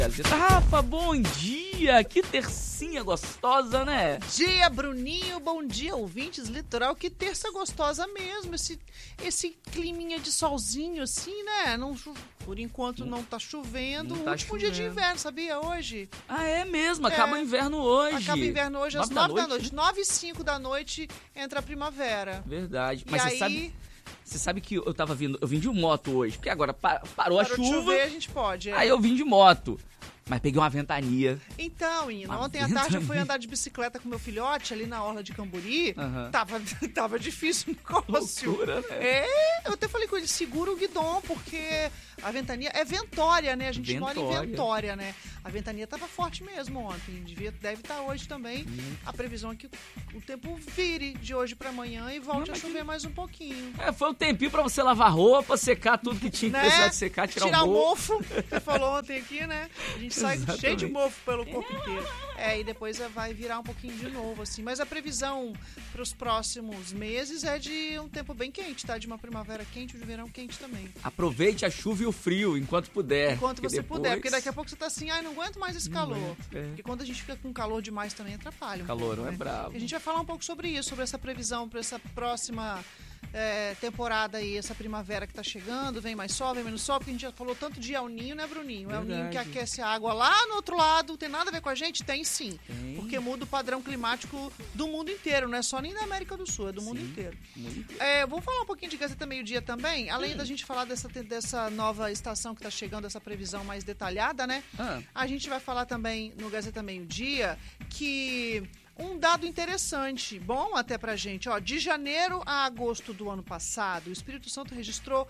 Gazeta. Rafa, bom dia! Que tercinha gostosa, né? Dia, Bruninho, bom dia, ouvintes. Litoral, que terça gostosa mesmo. Esse climinha de solzinho assim, né? Não, por enquanto não tá chovendo. Não tá último dia de inverno, sabia? Hoje. Ah, é mesmo? Acaba o inverno hoje. Acaba o inverno hoje às 9 da noite. 9h05 da noite entra a primavera. Verdade. E Mas aí... Você sabe que eu vim de moto hoje, porque agora parou a chuva. De chover, a gente pode. Aí eu vim de moto. Mas peguei uma ventania. Então, Ina, ontem à tarde eu fui andar de bicicleta com meu filhote ali na orla de Camburi. Tava difícil o negócio. Loucura, né? Eu até falei com ele, segura o guidão, porque a ventania é ventória, né? A gente mora em Ventória, né? A ventania tava forte mesmo ontem. Deve estar hoje também. A previsão é que o tempo vire de hoje pra amanhã e volte a chover mais um pouquinho. Foi um tempinho pra você lavar roupa, secar tudo que tinha que precisar de secar, tirar o mofo. Você falou ontem aqui, né? A gente sai cheio de mofo pelo corpo inteiro. E depois vai virar um pouquinho de novo, assim. Mas a previsão para os próximos meses é de um tempo bem quente, tá? De uma primavera quente e de verão quente também. Aproveite a chuva e o frio enquanto puder. Enquanto você puder, porque daqui a pouco você tá assim, não aguento mais esse calor. Porque quando a gente fica com calor demais também atrapalha. Calor não é bravo. E a gente vai falar um pouco sobre isso, sobre essa previsão para essa próxima temporada aí, essa primavera que tá chegando, vem mais sol, vem menos sol, porque a gente já falou tanto de El Ninho, né, Bruninho? Verdade. El Ninho que aquece a água lá no outro lado, tem nada a ver com a gente? Tem sim. Porque muda o padrão climático do mundo inteiro, não é só nem da América do Sul, é do mundo inteiro. Vamos falar um pouquinho de Gazeta Meio-Dia também, além da gente falar dessa nova estação que tá chegando, essa previsão mais detalhada, né? A gente vai falar também no Gazeta Meio-Dia que... um dado interessante, bom até pra gente, de janeiro a agosto do ano passado, o Espírito Santo registrou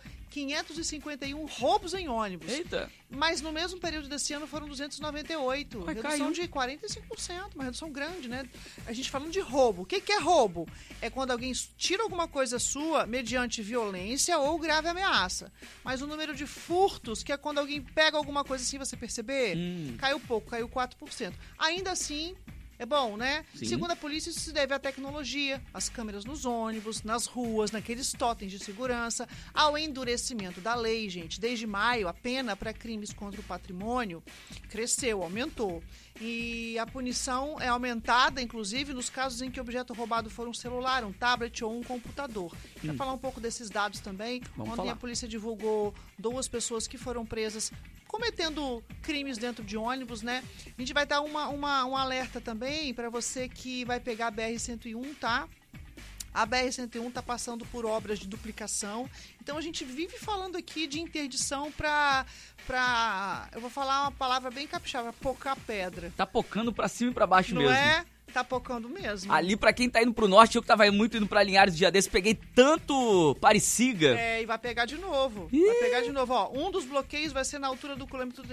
551 roubos em ônibus. Eita! Mas no mesmo período desse ano foram 298, redução de 45%, uma redução grande, né? A gente falando de roubo. O que é roubo? É quando alguém tira alguma coisa sua mediante violência ou grave ameaça. Mas o número de furtos, que é quando alguém pega alguma coisa sem você perceber, caiu pouco, caiu 4%. Ainda assim... é bom, né? Sim. Segundo a polícia, isso se deve à tecnologia, às câmeras nos ônibus, nas ruas, naqueles totens de segurança, ao endurecimento da lei, gente. Desde maio, a pena para crimes contra o patrimônio cresceu, aumentou. E a punição é aumentada, inclusive, nos casos em que o objeto roubado for um celular, um tablet ou um computador. Quer falar um pouco desses dados também? Ontem a polícia divulgou 2 pessoas que foram presas cometendo crimes dentro de ônibus, né? A gente vai dar um alerta também para você que vai pegar a BR-101, tá? A BR-101 está passando por obras de duplicação. Então, a gente vive falando aqui de interdição para eu vou falar uma palavra bem capixaba, pocar pedra. Tá pocando para cima e para baixo mesmo. Não é? Tá pocando mesmo. Ali, pra quem tá indo pro norte, eu que tava muito indo pra Linhares dia desse, peguei tanto Pariciga. E vai pegar de novo. Vai pegar de novo, um dos bloqueios vai ser na altura do quilômetro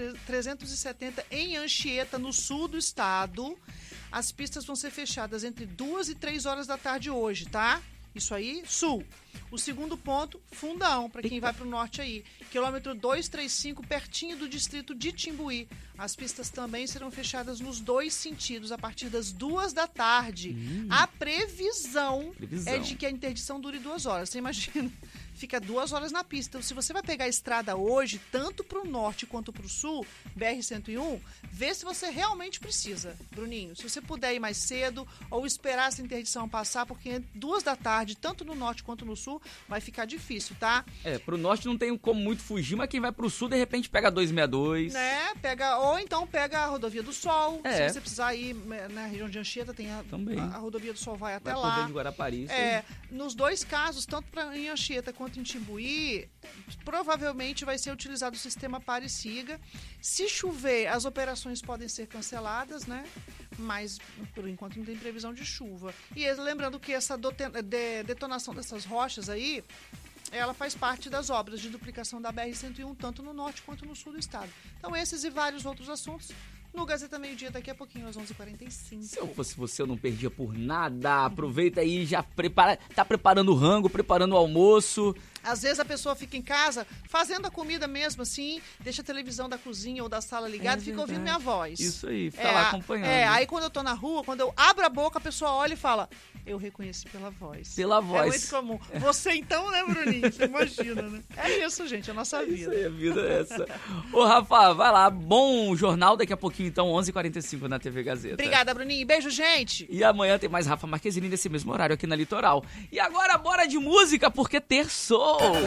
370 em Anchieta, no sul do estado. As pistas vão ser fechadas entre 2 e 3 horas da tarde hoje, tá? Isso aí, sul. O segundo ponto, Fundão, para quem vai para o norte aí. Quilômetro 235, pertinho do distrito de Timbuí. As pistas também serão fechadas nos 2 sentidos, a partir das 2 da tarde. A previsão é de que a interdição dure 2 horas. Você imagina, fica 2 horas na pista. Então, se você vai pegar a estrada hoje, tanto para o norte quanto para o sul, BR-101, vê se você realmente precisa, Bruninho. Se você puder ir mais cedo ou esperar essa interdição passar, porque 2 da tarde, tanto no norte quanto no sul, vai ficar difícil, tá? Pro norte não tem como muito fugir, mas quem vai pro sul, de repente, pega 262. Né? Ou então pega a Rodovia do Sol. Se você precisar ir na região de Anchieta, tem a Rodovia do Sol vai até lá. Poder de Guarapari. Nos 2 casos, tanto em Anchieta quanto em Timbuí, provavelmente vai ser utilizado o sistema Pare-Siga. Se chover, as operações podem ser canceladas, né? Mas, por enquanto, não tem previsão de chuva. E lembrando que essa detonação dessas rochas aí, ela faz parte das obras de duplicação da BR-101, tanto no norte quanto no sul do estado. Então, esses e vários outros assuntos no Gazeta Meio-Dia, daqui a pouquinho, às 11h45. Se eu fosse você, eu não perdia por nada. Aproveita aí, já tá preparando o rango, preparando o almoço. Às vezes a pessoa fica em casa fazendo a comida mesmo, assim, deixa a televisão da cozinha ou da sala ligada e fica ouvindo minha voz. Isso aí, fica lá acompanhando. Aí quando eu tô na rua, quando eu abro a boca, a pessoa olha e fala, eu reconheci pela voz. Pela voz. É muito comum. Você então, né, Bruninho? Você imagina, né? É isso, gente, é a nossa vida. Isso aí, a vida é essa. Ô, Rafa, vai lá, bom jornal, daqui a pouquinho, então, 11h45 na TV Gazeta. Obrigada, Bruninho. Beijo, gente. E amanhã tem mais Rafa Marquezine nesse mesmo horário aqui na Litoral. E agora, bora de música, porque terçou!